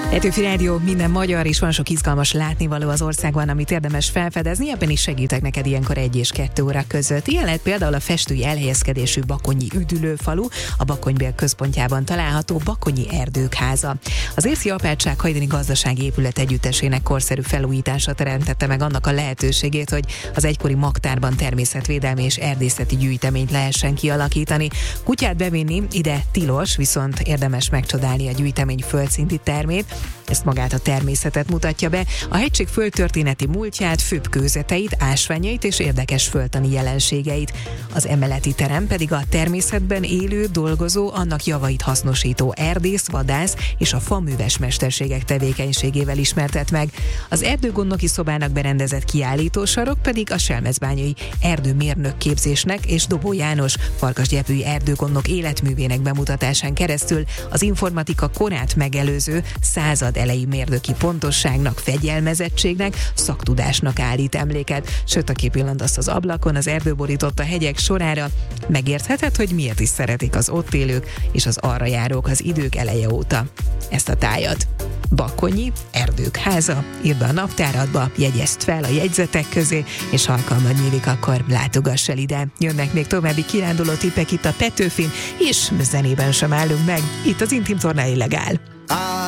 Petőfi Rádió, minden magyar, és van sok izgalmas látnivaló az országban, amit érdemes felfedezni, ebben is segítek neked ilyenkor 1 és 2 óra között. Ilyen lehet például a festői elhelyezkedésű bakonyi üdülőfalu, a Bakonybél központjában található Bakonyi Erdők háza. Az Érszi Apátság hajdani gazdasági épület együttesének korszerű felújítása teremtette meg annak a lehetőségét, hogy az egykori magtárban természetvédelmi és erdészeti gyűjteményt lehessen kialakítani. Kutyát bevinni ide tilos, viszont érdemes megcsodálni a gyűjtemény földszinti termét. Ezt magát a természetet mutatja be, a hegység földtörténeti múltját, főbb kőzeteit, ásványait és érdekes földtani jelenségeit. Az emeleti terem pedig a természetben élő, dolgozó, annak javait hasznosító erdész, vadász és a faműves mesterségek tevékenységével ismertet meg. Az erdőgondnoki szobának berendezett kiállítósarok pedig a selmecbányai erdőmérnök képzésnek és Dobó János farkasgyepői erdőgondnok életművének bemutatásán keresztül az informatika korát megelőző század elejé mérnöki pontosságnak, fegyelmezettségnek, szaktudásnak állít emléket. Sőt, aki pillantasz az ablakon, az erdő borította hegyek sorára, megértheted, hogy miért is szeretik az ott élők és az arra járók az idők eleje óta ezt a tájat. Bakonyi Erdők háza, írd be a naptáradba, jegyezd fel a jegyzetek közé, és ha alkalmad nyílik, akkor látogass el ide. Jönnek még további kiránduló tippek itt a Petőfin, és zenében sem állunk meg. Itt az Intim Torna illegál.